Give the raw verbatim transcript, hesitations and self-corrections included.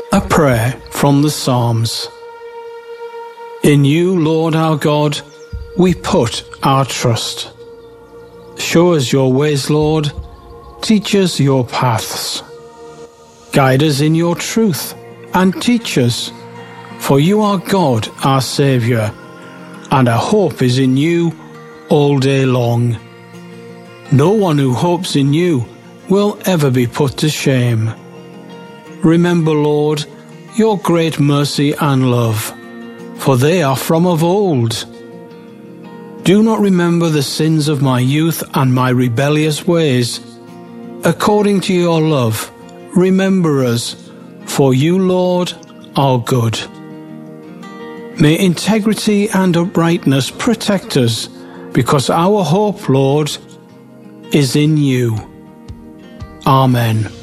A prayer from the Psalms. In you, Lord our God, we put our trust. Show us your ways, Lord. Teach us your paths. Guide us in your truth and teach us, for you are God, our Saviour, and our hope is in you all day long. No one who hopes in you will ever be put to shame. Remember, Lord, your great mercy and love, for they are from of old. Do not remember the sins of my youth and my rebellious ways. According to your love, remember us, for you, Lord, are good. May integrity and uprightness protect us, because our hope, Lord, is in you. Amen.